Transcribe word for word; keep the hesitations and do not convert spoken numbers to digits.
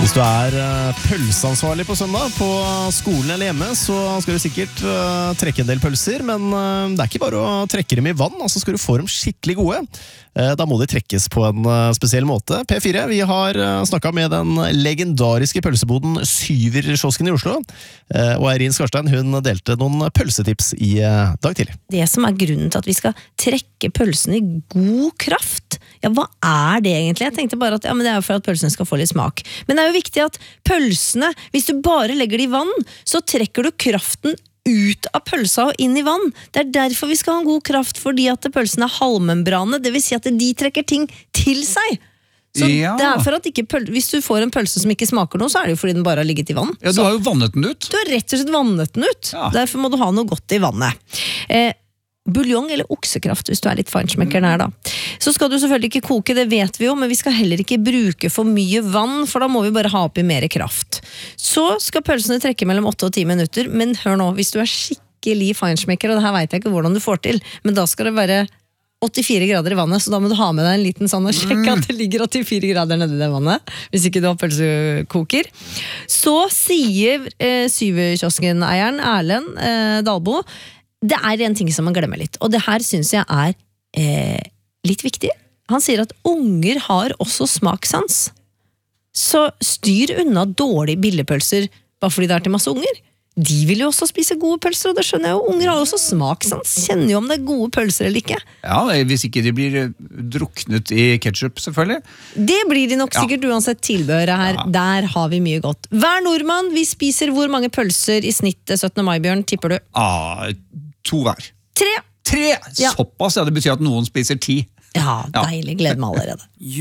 Hvis du er uh, pølseansvarlig på søndag på skolen eller hjemme, så skal du sikkert uh, trekke en del pølser, men uh, det er ikke bare å trekke dem i vann, altså skal du få dem skikkelig gode. Uh, da må de trekkes på en uh, spesiell måte. P fire, vi har uh, snakket med den legendariske pølseboden Syverkiosken i Oslo, uh, og Eirin Skarstein, hun delte noen pølsetips i uh, dag tidlig. Det som er grunnen til at vi skal trekke pølsene i god kraft, ja, hva er det egentlig? Jeg tenkte bare at ja, men det er jo for at pølsene skal få litt smak. Men det er jo viktig at pølsene, hvis du bare legger det i vann, så trekker du kraften ut av pølsa og inn i vann. Det er derfor vi skal ha en god kraft, fordi at pølsene er halvmembrane, det vil si at de trekker ting til seg. Så ja. det er for at ikke pøl- hvis du får en pølse som ikke smaker noe, så er det jo fordi den bare har ligget i vann. Ja, du har jo vannet den ut. Du har rett og slett vannet den ut. Ja. Derfor må du ha noe godt i vannet. Eh, Buljong eller oksekraft, hvis du er litt feinschmeckeren her da. Så skal du selvfølgelig ikke koke, det vet vi jo, men vi skal heller ikke bruke for mye vann, for da må vi bare ha oppi mer kraft. Så skal pølsene trekke mellom åtte og ti minutter, men hør nå, hvis du er skikkelig feinschmecker, og det her vet jeg ikke hvordan du får til, men da skal det være åttifire grader i vannet, så da må du ha med deg en liten sånn og sjekke at det ligger åttifire grader nede i det vannet, hvis ikke du har pølsekoker. Så sier eh, Syverkiosken-eieren Erlend eh, Dalbo, det er en ting som man glemmer litt, og det her synes jeg er eh, litt viktig. Han sier at unger har også smakssans. Så styr unna dårlige billigpølser bare fordi det er til masse unger. De vil jo også spise gode pølser, og det skjønner jeg jo. Unger har jo også smakssans. Kjenner jo om det er gode pølser eller ikke. Ja, hvis ikke de blir druknet i ketchup, selvfølgelig. Det blir de nok sikkert ja. Uansett tilbehøret her. Ja. Der har vi mye godt. Hver nordmann, vi spiser hvor mange pølser i snitt syttende mai, Bjørn, tipper du? Ah, to hver. Tre! Tre! Ja. Såpass, ja, det betyr at noen spiser ti. Ja, deilig. Gleder meg allerede.